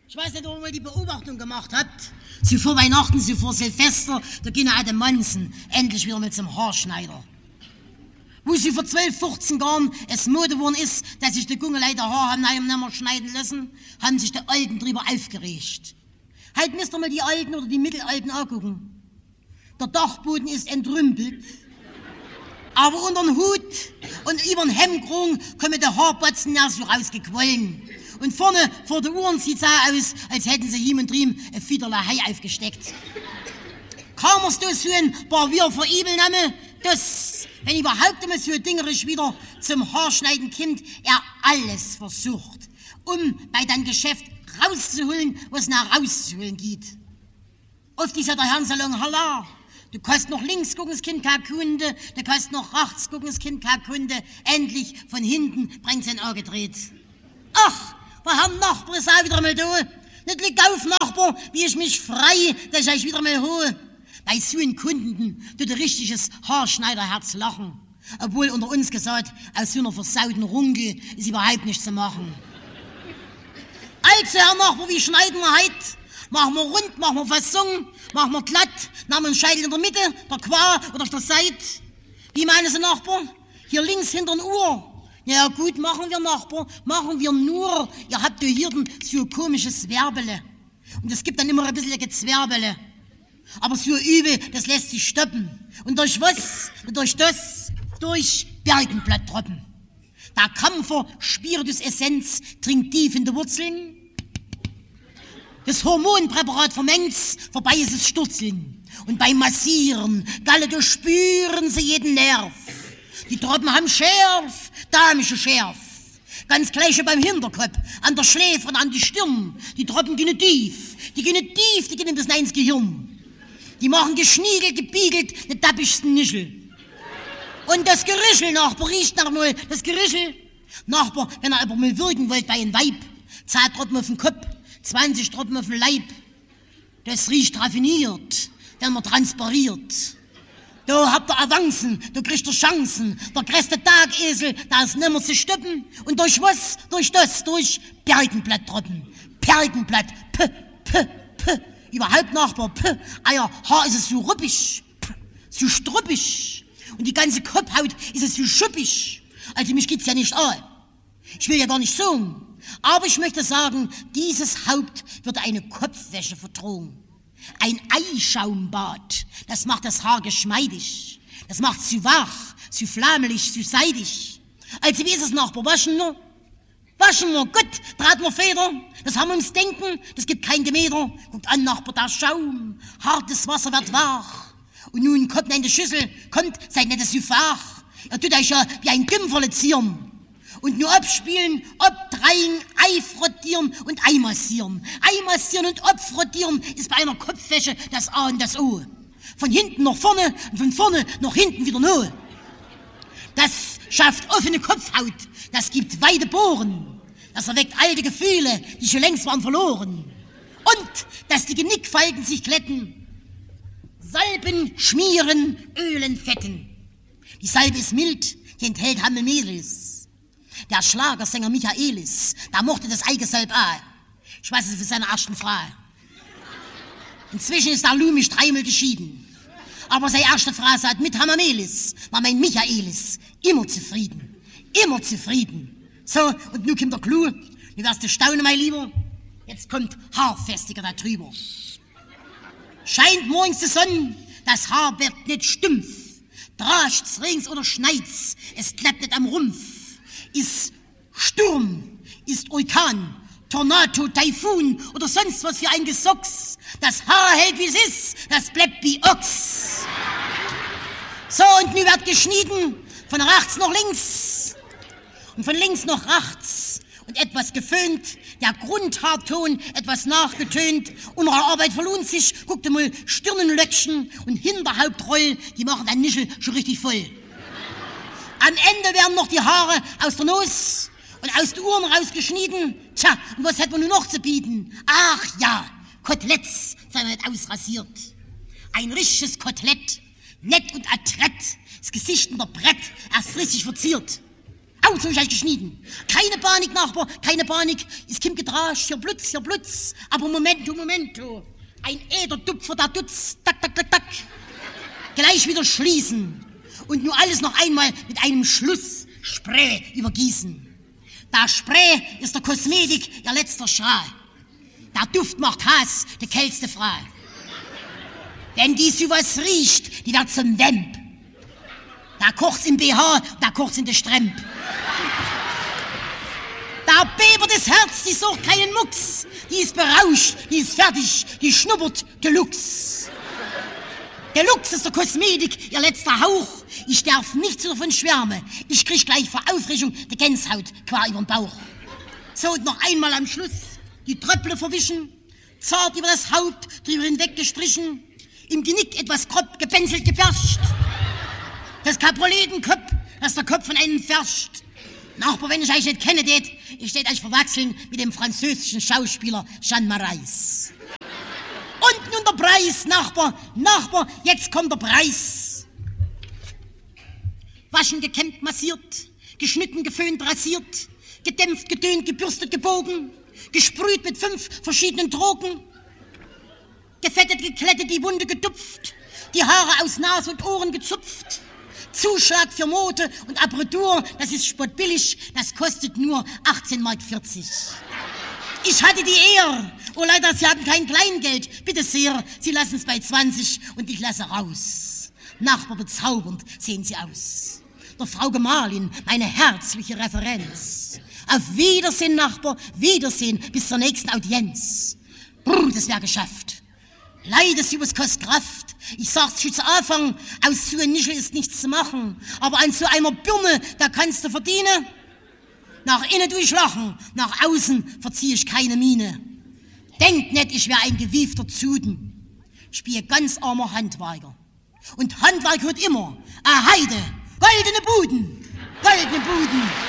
Ich weiß nicht, ob ihr mal die Beobachtung gemacht habt. Sie vor Weihnachten, sie vor Silvester, da gehen alle Manzen endlich wieder mit zum Haarschneider. Wo sie vor 12, 14 Jahren es Mode geworden ist, dass sich die Gungelei der Haare haben nicht mehr schneiden lassen, haben sich die Alten drüber aufgeregt. Halt müsst ihr mal die Alten oder die Mittelalten angucken. Der Dachboden ist entrümpelt, aber unter den Hut und über den Hemdkrug kommen die Haarbatzen ja so rausgequollen. Und vorne vor den Uhren sieht es aus, als hätten sie ihm und drüben ein Fiederle Hai aufgesteckt. Kam es da so ein paar wir verübeln, dass, wenn überhaupt immer so dingerisch wieder zum Haarschneiden kommt, er alles versucht, um bei deinem Geschäft rauszuholen, was nach rauszuholen geht. Oft ist ja der Herrensalon Halla. Du kannst noch links gucken, das Kind keine Kunde, du kannst noch rechts gucken, das Kind keine Kunde. Endlich von hinten bringt sein Auge gedreht. Ach, wir haben Nachbar ist auch wieder mal da. Nicht lieg auf, Nachbar, wie ich mich frei, dass ich euch wieder mal hole. Bei so einem Kunden tut ein richtiges Haarschneiderherz lachen. Obwohl unter uns gesagt, aus so einer versauten Runkel ist überhaupt nichts zu machen. Also, Herr Nachbar, wie schneiden wir heute? Machen wir rund, machen wir Fassung, machen wir glatt, nehmen wir einen Scheitel in der Mitte, der Qua oder auf der Seite. Wie meinen Sie, Nachbar? Hier links hinter den Uhr. Ja gut, machen wir, Nachbar, machen wir nur. Ihr habt ja hier so ein komisches Zwerbele. Und es gibt dann immer ein bisschen Gezwerbele. Aber so übel, das lässt sich stoppen. Und durch was? Durch das? Durch Bergenblatttropfen. Der Kampfer Spiritus-Essenz dringt tief in die Wurzeln. Das Hormonpräparat vermengt's, vorbei ist es Sturzeln. Und beim Massieren, Galle, du spüren sie jeden Nerv. Die Tropfen haben Schärf, damische Schärf. Ganz gleich beim Hinterkopf, an der Schläfe und an die Stirn. Die Tropfen gehen tief, die gehen bis ins Gehirn. Die machen geschniegelt, gebiegelt, den tappischsten Nischel. Und das Gerischel, Nachbar, riecht nach null, das Gerischel. Nachbar, wenn er aber mal wirken wollt bei einem Weib, 10 Tropfen auf den Kopf, 20 Tropfen auf den Leib. Das riecht raffiniert, wenn man transpariert. Da habt ihr Avancen, da kriegt ihr Chancen. Der größte Tagesel, da ist nimmer zu stoppen. Und durch was? Durch das, durch Bergenblatttropfen. Bergenblatt, Überhaupt, Nachbar, euer Haar ist es so ruppig, so struppig. Und die ganze Kopfhaut ist es so schuppig. Also mich geht's ja nicht an. Ich will ja gar nicht sagen. Aber ich möchte sagen, dieses Haupt wird eine Kopfwäsche verdrohen. Ein Eischaumbad, das macht das Haar geschmeidig. Das macht es zu wach, zu flammelig, zu seidig. Also wie ist es, Nachbar, waschen wir? Waschen wir, gut, traten wir Feder. Das haben wir ums Denken, das gibt kein Gemäder. Guckt an, Nachbar, der Schaum, hartes Wasser wird wach. Und nun kommt in die Schüssel, kommt, seid nicht so fach. Ihr tut euch ja wie ein Gümpferle zieren. Und nur abspielen, abdrehen, Ei frottieren und Ei massieren. Ei massieren und abfrottieren ist bei einer Kopfwäsche das A und das O. Von hinten nach vorne und von vorne nach hinten wieder no. Das schafft offene Kopfhaut, das gibt weite Poren. Das erweckt alte Gefühle, die schon längst waren verloren. Und, dass die Genickfalten sich glätten. Salben, schmieren, ölen, fetten. Die Salbe ist mild, die enthält Hammelmelis. Der Schlagersänger Michaelis, der mochte das Eigesalb auch. Ich weiß es für seine ersten Frau. Inzwischen ist der Lumisch 3-mal geschieden. Aber seine erste Frau sagt, mit Hammermelis war mein Michaelis immer zufrieden. Immer zufrieden. So, und nun kommt der Clou. Du wirst du staunen, mein Lieber. Jetzt kommt Haarfestiger da drüber. Scheint morgens die Sonne, das Haar wird nicht stumpf. Drascht's, regt's oder schneit's, es klappt nicht am Rumpf. Ist Sturm, ist Orkan, Tornado, Taifun oder sonst was für ein Gesocks. Das Haar hält wie es ist, das bleibt wie Ochs. So, und nun wird geschnitten, von rechts nach links und von links nach rechts und etwas geföhnt, der Grundhaarton etwas nachgetönt. Unsere Arbeit verlohnt sich, guckt mal, Stirnenlöckchen und Hinterhauptroll, die machen den Nischel schon richtig voll. Am Ende werden noch die Haare aus der Nuss und aus den Ohren rausgeschnitten. Tja, und was hätten wir nun noch zu bieten? Ach ja, Koteletts, seien nicht ausrasiert. Ein richtiges Kotelett, nett und adrett, das Gesicht in der Brett, erst richtig verziert. Haut so ich geschnitten. Keine Panik, Nachbar, keine Panik. Es kommt gedrascht, hier Blitz. Aber Momento. Ein Äderdupfer, da tut's, tak. Gleich wieder schließen. Und nur alles noch einmal mit einem Schlussspray übergießen. Der Spray ist der Kosmetik, ihr letzter Schrei. Der Duft macht Hass, die kälteste Frau. Wenn die sowas riecht, die wird zum Vamp. Da kocht's im BH, da kocht's in der Stremp. Da bebert das Herz, die sucht keinen Mucks. Die ist berauscht, die ist fertig, die schnuppert Deluxe. Deluxe ist der Kosmetik, ihr letzter Hauch. Ich darf nicht so davon schwärmen. Ich krieg gleich vor Aufregung die Gänsehaut quer über den Bauch. So, und noch einmal am Schluss die Tröpple verwischen, zart über das Haupt, drüber hinweg gestrichen, im Genick etwas grob gebänzelt geperscht. Das Kaproletenkopf, das der Kopf von einem ferscht. Nachbar, wenn ich euch nicht kenne, ich steht euch verwechseln mit dem französischen Schauspieler Jean Marais. Und nun der Preis, Nachbar, jetzt kommt der Preis. Waschen, gekämmt, massiert, geschnitten, geföhnt, rasiert, gedämpft, getönt, gebürstet, gebogen, gesprüht mit 5 verschiedenen Drogen, gefettet, geklettet, die Wunde getupft, die Haare aus Nase und Ohren gezupft, Zuschlag für Mode und Aperitur, das ist spottbillig, das kostet nur 18,40 Mark. Ich hatte die Ehre. Oh, leider, Sie haben kein Kleingeld. Bitte sehr, Sie lassen es bei 20 und ich lasse raus. Nachbar, bezaubernd sehen Sie aus. Der Frau Gemahlin, meine herzliche Referenz. Auf Wiedersehen, Nachbar, Wiedersehen, bis zur nächsten Audienz. Brr, das wäre geschafft. Leider, Sie was kostet Kraft. Ich sag's schon zu Anfang, aus so einem Nischel ist nichts zu machen. Aber an so einer Birne, da kannst du verdienen. Nach innen durchlachen, nach außen verzieh ich keine Miene. Denkt nicht, ich wäre ein gewiefter Zuden. Ich bin ein ganz armer Handwerker. Und Handwerk wird immer, Heide, goldene Buden.